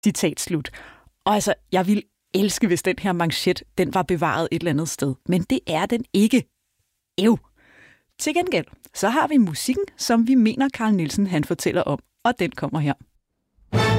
Citat slut. Og altså, jeg ville elske, hvis den her manchet, den var bevaret et eller andet sted. Men det er den ikke. Til gengæld, så har vi musikken, som vi mener, Carl Nielsen han fortæller om. Og den kommer her.